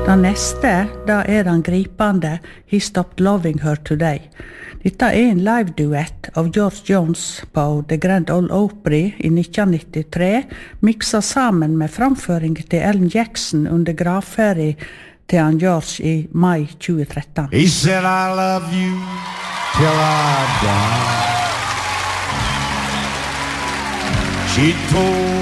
Den neste, da den gripende He Stopped Loving Her Today. Dette en live-duett av George Jones på The Grand Ole Opry i 1993, mikset sammen med framføring til Alan Jackson under gravferie til han George i mai 2013. He said I love you till I die. She told